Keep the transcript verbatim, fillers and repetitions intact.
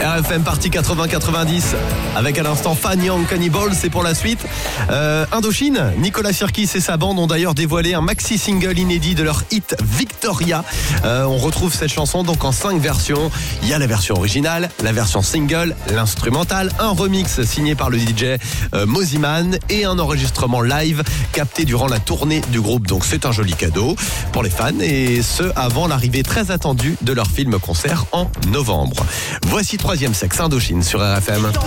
R F M partie quatre-vingts quatre-vingt-dix avec à l'instant Fan Young Cannibal, c'est pour la suite. Euh, Indochine, Nicolas Sirkis et sa bande ont d'ailleurs dévoilé un maxi single inédit de leur hit Victoria. Euh, on retrouve cette chanson donc en cinq versions. Il y a la version originale, la version single, l'instrumental, un remix signé par le D J euh, Moziman et un enregistrement live capté durant la tournée du groupe. Donc c'est un joli cadeau pour les fans et ce avant l'arrivée très attendue de leur film concert en novembre. Voici Troisième Sexe, Indochine sur R F M.